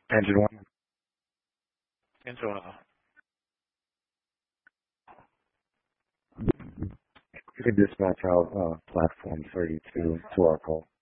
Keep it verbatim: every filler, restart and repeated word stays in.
Engine one. Engine one. You could dispatch out uh, platform thirty-two to our call.